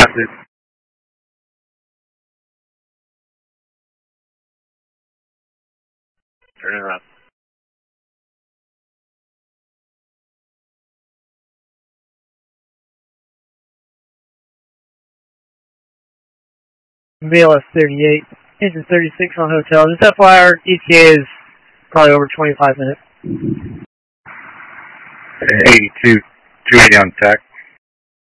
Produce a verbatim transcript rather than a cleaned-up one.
it. Turn it around. V L S thirty-eight, engine thirty-six on hotel. Just F Y I, our E T A is probably over twenty-five minutes. eighty-two, two eighty on tack.